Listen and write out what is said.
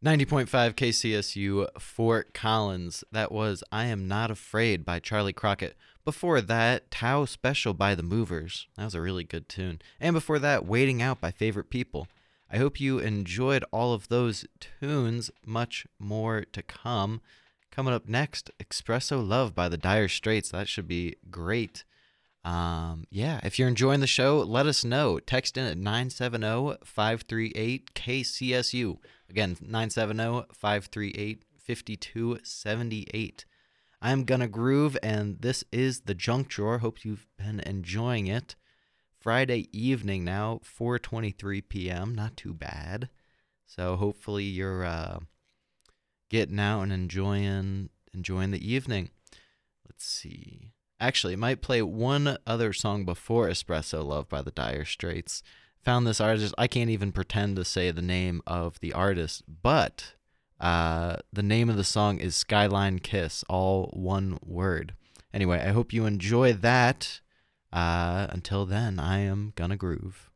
90.5 KCSU Fort Collins. That was I Am Not Afraid by Charlie Crockett. Before that, Tao Special by The Movers. That was a really good tune. And before that, Waiting Out by Favorite People. I hope you enjoyed all of those tunes. Much more to come. Coming up next, Espresso Love by the Dire Straits. That should be great. If you're enjoying the show, let us know. Text in at 970-538-KCSU. Again, 970-538-5278. I'm Gonna Groove, and this is The Junk Drawer. Hope you've been enjoying it. Friday evening now, 4:23 p.m. Not too bad. So hopefully you're getting out and enjoying the evening. Let's see. Actually, it might play one other song before Espresso Love by the Dire Straits. Found this artist. I can't even pretend to say the name of the artist, but the name of the song is Skyline Kiss, all one word. Anyway, I hope you enjoy that. Until then, I am gonna groove.